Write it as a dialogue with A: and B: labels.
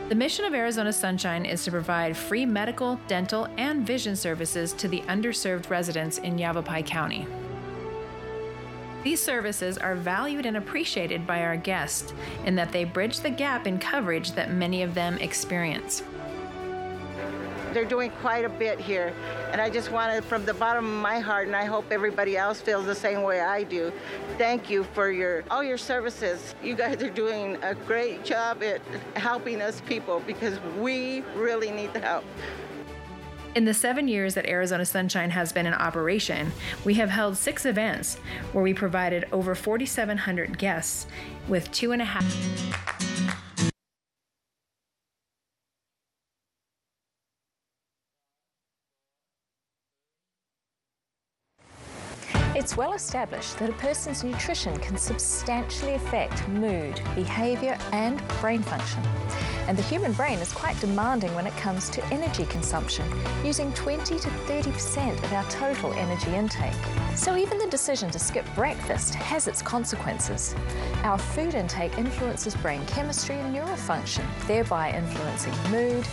A: The mission of Arizona Sunshine is to provide free medical, dental, and vision services to the underserved residents in Yavapai County. These services are valued and appreciated by our guests in that they bridge the gap in coverage that many of them experience.
B: They're doing quite a bit here, and I just want to, from the bottom of my heart, and I hope everybody else feels the same way I do, thank you for all your services. You guys are doing a great job at helping us people because we really need the help.
A: In the 7 years that Arizona Sunshine has been in operation, we have held 6 events where we provided over 4,700 guests with 2.5.
C: It's well established that a person's nutrition can substantially affect mood, behavior, and brain function. And the human brain is quite demanding when it comes to energy consumption, using 20 to 30% of our total energy intake. So even the decision to skip breakfast has its consequences. Our food intake influences brain chemistry and neurofunction, thereby influencing mood,